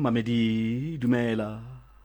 Mamedi dumela.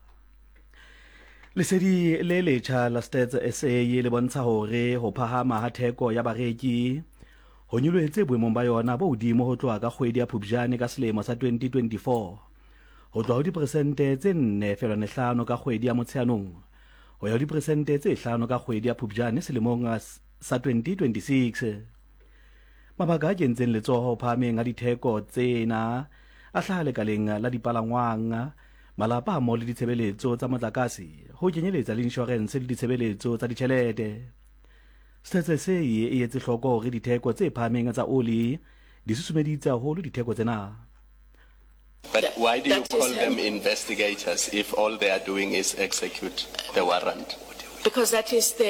Lesedi le letjha la Stats SA le bontsha hore ho phahama ha theko ya bareki ho nyoletse boemong ba yona bo hodimo ho tloha ka kgwedi ya Phupjane ka selemo sa 2024 ho tloha ho diperesente tse 4.5 ka kgwedi ya Motsheanong ho ya ho diperesente tse 5 ka kgwedi ya Phupjane selemong sa 2026. Mabaka a kentseng letsoho phahameng a ditheko tsena a hlaha lekaleng la dipalangwang, malapa mo le ditshebeletso tsa motlakase ho kenyeletsa le insurance le ditshebeletso tsa ditjhelete. Stats SA e etse hloko hore ditheko tse phahameng tsa oli di susumeditse haholo ditheko tsena. But why do you call them investigators if all they are doing is execute the warrant? Because that is the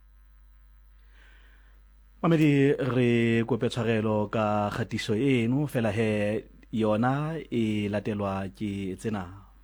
Mamedi re kope tshwarelo ka khatiso eno fela he yona e latelwa ke tsena.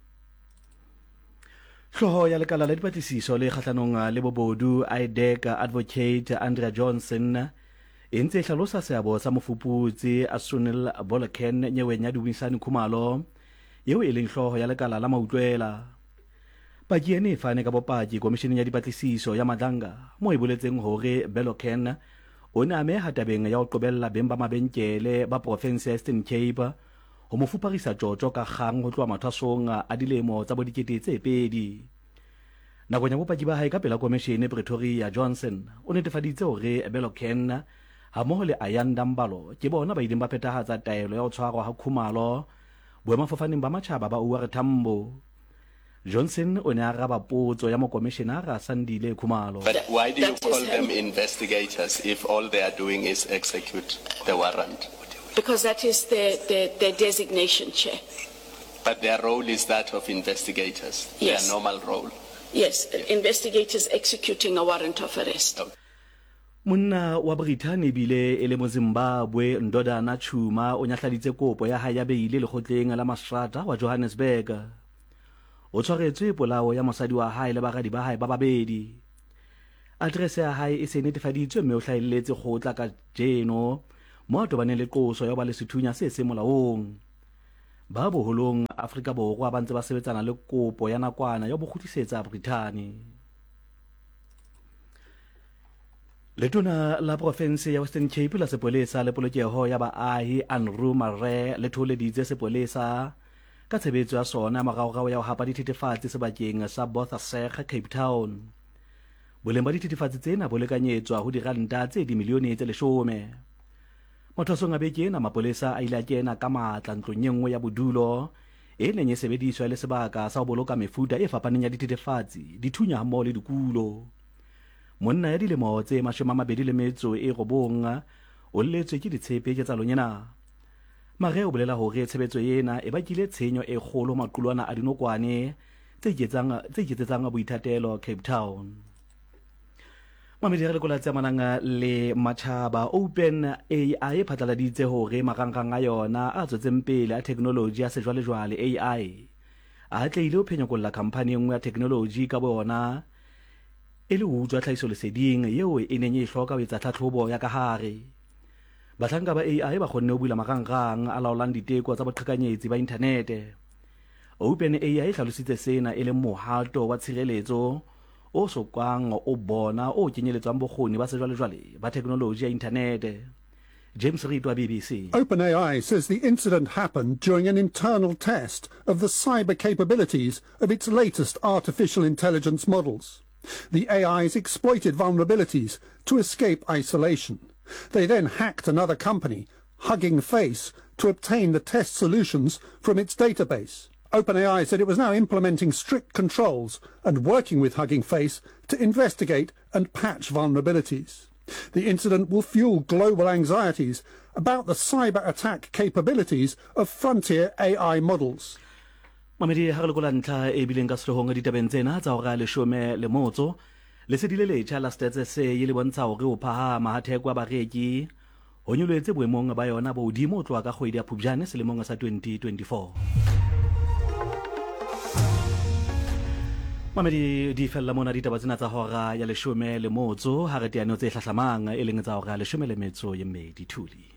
Hloho ya lekala la dipatlisiso le kgahlanong le bobodu IDEC Advocate Andrea Johnson e ntse hlalosa seabo sa mofuputsi Sunil Bolekhen nyeweng ya Dumisani Khumalo eo e leng hloho ya lekala la mautlwela. Paki ena e fane ka bopaki komisheneng ya dipatlisiso ya Madlanga mo e boletseng hore Bolekhen o ne a ameha tabeng ya ho qobella beng ba mabenkele ba province ya Eastern Cape ho mo fuparisa tjotjo ka kgang ho tloha mathwasong a dilemo tsa bodikete tse pedi. Nakong ya bopaki ba hae ka pela komishene Pretoria, Johnson o netefaditse hore Bolekhen hammoho le Ayanda Mbalo ke bona ba ileng ba phethahatsa taelo ya ho tshwarwa ha Khumalo boemafofaneng ba matjhaba ba OR Tambo. Johnson o ne a araba potso ya mokomishenara Sandile Khumalo. But why do you call them investigators if all they are doing is execute the warrant? because that is the designation, Chair. But their role is that of investigators, Yes. their normal role. Yes, investigators executing a warrant of arrest. Okay. Monna wa Britain bile ele mo Zimbabwe Ndodana Chuma o nyahladitse kopo ya hae ya beile lekgotleng la Masrata wa Johannesburg. O tshwaretswe polao ya mosadi wa hae le baradi ba hae ba babedi. Address ya hae e se netefaditswe mme o hlahelletse kgotla ka jeno mo a tobaneng le qoso ya ba le sethunya se se molaong. Ba boholong Afrika Borwa ba ntse ba sebetsana le kopo ya nakwana ya bokgutlisetsa Britain. Letona la province ya Western Cape la sepolesa le polokeho ya baahi Andrew Marre le tholeditse sepolesa ka tshebetso ya sona maraorao ya ho hapa dithethefatsi sebakeng sa Bothasek, Cape Town. Boleng ba dithethefatsi tsena bo lekanyetswa ho diranta tse dimilione tse 10. Mothwasong a beke ena mapolesa a ile a kena ka matla ntlong e nngwe ya bodulo e neng e sebediswa le sebaka sa ho boloka mefuta e fapaneng ya dithethefatsi, dithunya hammoho le dikulo. Monna ya dilemo tse 29 o lletswe ke ditshepe ke tsa lonyena. Mare o bolela hore tshebetso ena e bakile tshenyo e kgolo maqulwana a dinokwane tse iketsetsang boithatelo Cape Town. Mamedi re lekola tse manang le matjhaba Open AI phatlaladitse hore marangrang a yona a tswetseng pele a technology ya sejwalejwale AI a tleile ho phenyokolla company engwe ya technology ka bona e le utswa tlhahiso leseding yeo e neng e hloka ho etsa tlhatlhobo ya ka hare. Batlanka ba AI ba kgonne ho bula marangrang a laolang diteko tsa boqhekanyetsi ba inthanete. Open AI hlalositse sena e le mohato wa tshireletso o sokwang o bona o kenyeletswang bokgoni ba sejwalejwale ba technology ya inthanete. James Reid wa BBC. OpenAI says the incident happened during an internal test of the cyber capabilities of its latest artificial intelligence models. The AIs exploited vulnerabilities to escape isolation. They then hacked another company, Hugging Face, to obtain the test solutions from its database. OpenAI said it was now implementing strict controls and working with Hugging Face to investigate and patch vulnerabilities. The incident will fuel global anxieties about the cyber attack capabilities of frontier AI models. Mamedi ha re lekola ntlha e bileng ka sehloohong ditabeng tsena tsa hora 10 lesedi le letjha la Stats SA le bontsha hore ho phahama ha theko ya bareki ho nyoletse boemong ba yona bo hodimo ho tloha ka kgwedi ya Phupjane selemong sa 2024. Mamedi di fella mona ditaba tsena tsa hora ya 10 ha re teane tse hlahlamang e leng tsa hora ya 12 Thuli.